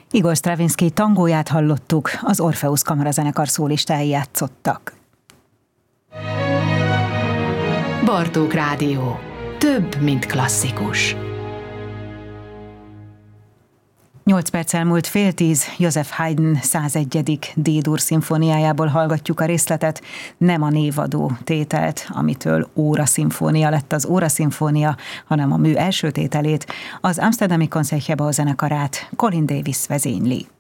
Igor Stravinsky tangóját hallottuk, az Orpheus Kamarazenekar szólistái játszottak. Bartók Rádió. Több, mint klasszikus. 8 perccel múlt 9:30, Joseph Haydn 101. D-dur szimfóniájából hallgatjuk a részletet, nem a névadó tételt, amitől óraszimfónia lett az óraszimfónia, hanem a mű első tételét, az Amsterdami Concertgebouw zenekarát Colin Davis vezényli.